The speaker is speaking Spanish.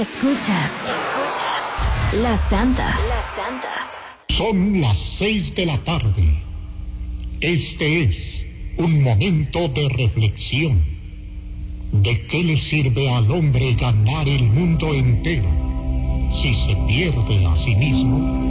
Escuchas La Santa. Son las 6 de la tarde. Este es un momento de reflexión. ¿De qué le sirve al hombre ganar el mundo entero si se pierde a sí mismo?